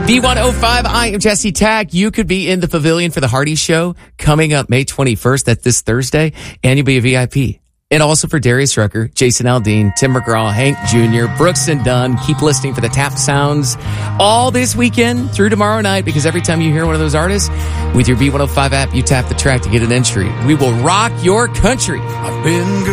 B105, I am Jesse Tack. You could be in the pavilion for the Hardy Show coming up May 21st. That's this Thursday. And you'll be a VIP. And also for Darius Rucker, Jason Aldean, Tim McGraw, Hank Jr., Brooks and Dunn. Keep listening for the tap sounds all this weekend through tomorrow night, because every time you hear one of those artists with your B105 app, you tap the track to get an entry. We will rock your country. I've been